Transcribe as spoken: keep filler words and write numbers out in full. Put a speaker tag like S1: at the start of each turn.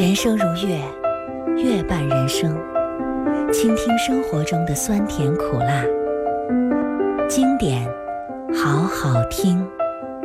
S1: 人生如乐，乐伴人生，倾听生活中的酸甜苦辣，经典好好听。